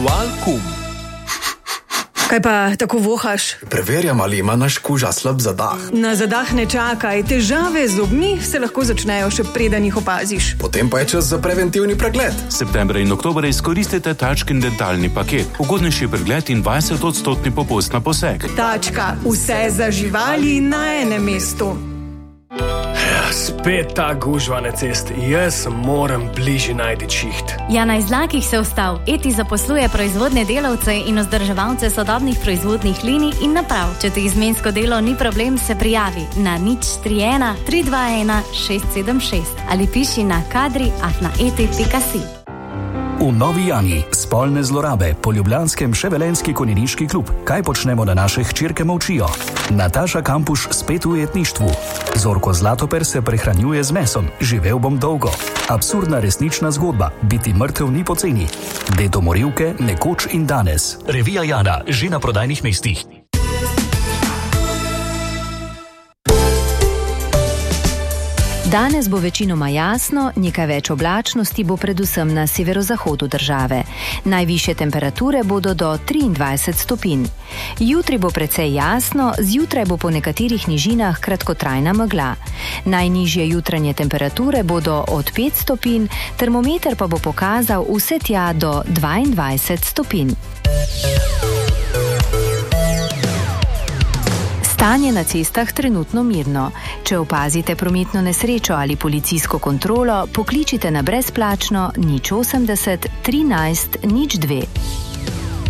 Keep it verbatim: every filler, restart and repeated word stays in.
Ritual kum. Kaj pa tako vohaš? Preverjam, ali ima naš kuža slab zadah. Na zadah ne čakaj, težave z zobmi se lahko začnejo še preden jih opaziš. Potem pa je čas za preventivni pregled. Septembra in oktobra izkoristite Tačkin dentalni paket. Ugodnejši pregled in dvajset odstotni popust na poseg. Tačka, vse za živali na enem mestu. Spet ta gužva na cesti. Jaz moram bližje najti šiht. Ja, na izlakih se vstav. Eti zaposluje proizvodne delavce in vzdrževalce sodobnih proizvodnih linij in naprav. Če ti izmensko delo ni problem, se prijavi na nič tri ena tri dva ena šest sedem šest ali piši na kadri afna eti pika si. V Novi Jani spolne zlorabe po ljubljanskem Ševelenski konjeniški klub. Kaj počnemo, da naše hčerke molčijo? Nataša Kampuš spet v ujetništvu. Zorko Zlatoper se prehranjuje z mesom. Živel bom dolgo. Absurdna resnična zgodba. Biti mrtev ni poceni. Dedo morilke, nekoč in danes. Revija Jana, že na prodajnih mestih. Danes bo večinoma jasno, nekaj več oblačnosti bo predvsem na severozahodu države. Najvišje temperature bodo do triindvajset stopinj. Jutri bo precej jasno, zjutraj bo po nekaterih nižinah kratkotrajna megla. Najnižje jutranje temperature bodo od pet stopinj, termometer pa bo pokazal vse tja do dvaindvajset stopinj. Stanje na cestah trenutno mirno. Če opazite prometno nesrečo ali policijsko kontrolo, pokličite na brezplačno nič osemdeset trinajst nič dve.